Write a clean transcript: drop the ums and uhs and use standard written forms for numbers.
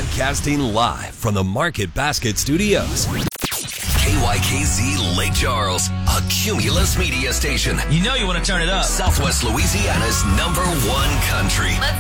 Broadcasting live from the Market Basket Studios. KYKZ Lake Charles, a Cumulus media station. You know you want to turn it up. Southwest Louisiana's #1 country. Let's